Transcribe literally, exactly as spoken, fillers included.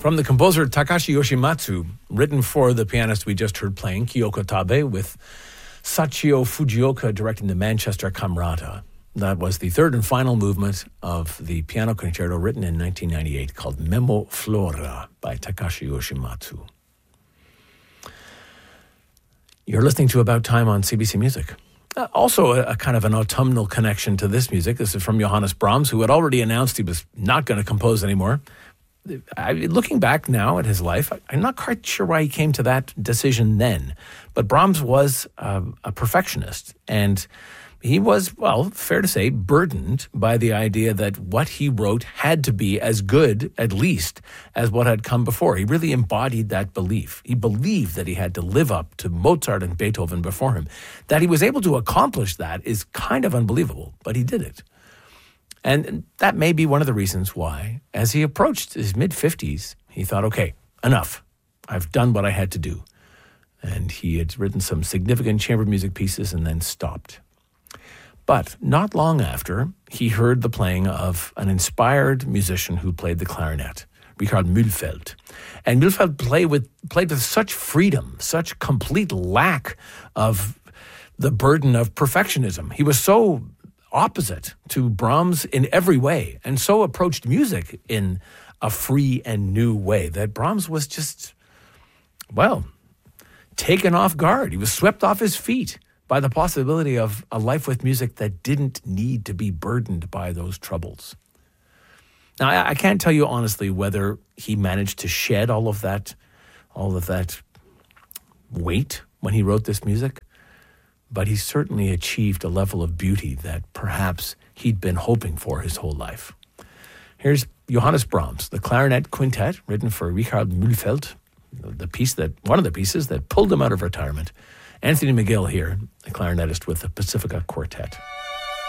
From the composer Takashi Yoshimatsu, written for the pianist we just heard playing, Kyoko Tabe, with Sachio Fujioka directing the Manchester Camerata. That was the third and final movement of the piano concerto written in nineteen ninety-eight called Memo Flora by Takashi Yoshimatsu. You're listening to About Time on C B C Music. Uh, also a, a kind of an autumnal connection to this music. This is from Johannes Brahms, who had already announced he was not going to compose anymore. I, looking back now at his life, I, I'm not quite sure why he came to that decision then. But Brahms was uh, a perfectionist, and he was, well, fair to say, burdened by the idea that what he wrote had to be as good, at least, as what had come before. He really embodied that belief. He believed that he had to live up to Mozart and Beethoven before him. That he was able to accomplish that is kind of unbelievable, but he did it. And that may be one of the reasons why, as he approached his mid-fifties, he thought, okay, enough. I've done what I had to do. And he had written some significant chamber music pieces and then stopped. But not long after, he heard the playing of an inspired musician who played the clarinet, Richard Mühlfeld. And Mühlfeld played with, played with such freedom, such complete lack of the burden of perfectionism. He was so opposite to Brahms in every way, and so approached music in a free and new way that Brahms was just, well, taken off guard. He was swept off his feet by the possibility of a life with music that didn't need to be burdened by those troubles. Now, I, I can't tell you honestly whether he managed to shed all of that, all of that weight when he wrote this music, but he certainly achieved a level of beauty that perhaps he'd been hoping for his whole life. Here's Johannes Brahms, the Clarinet Quintet, written for Richard Mühlfeld, the piece that, one of the pieces that pulled him out of retirement. Anthony McGill here, a clarinetist with the Pacifica Quartet.